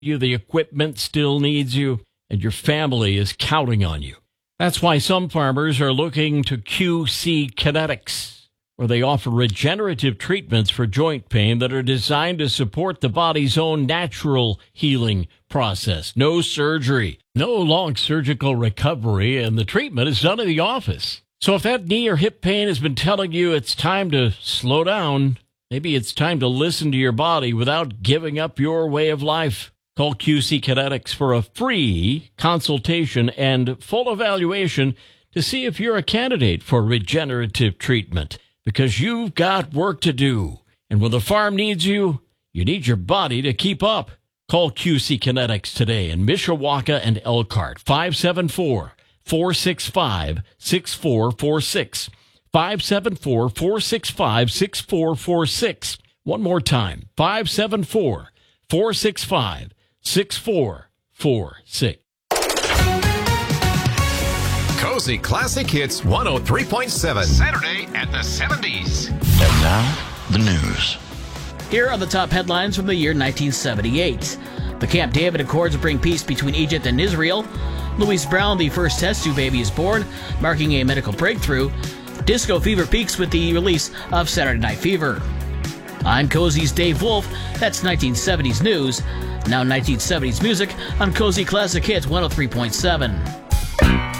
The equipment still needs you, and your family is counting on you. That's why some farmers are looking to QC Kinetics, where they offer regenerative treatments for joint pain that are designed to support the body's own natural healing process. No surgery, no long surgical recovery, and the treatment is done in the office. So if that knee or hip pain has been telling you it's time to slow down, maybe it's time to listen to your body without giving up your way of life. Call QC Kinetics for a free consultation and full evaluation to see if you're a candidate for regenerative treatment, because you've got work to do. And when the farm needs you, you need your body to keep up. Call QC Kinetics today in Mishawaka and Elkhart, 574-465-6446. 574-465-6446. One more time, 574-465-6446. Cozy Classic Hits 103.7. Saturday at the 70s. And now, the news. Here are the top headlines from the year 1978. The Camp David Accords bring peace between Egypt and Israel. Louise Brown, the first test tube baby, is born, marking a medical breakthrough. Disco fever peaks with the release of Saturday Night Fever. I'm Cozy's Dave Wolf. That's 1970s news. Now 1970s music on Cozy Classic Hits 103.7.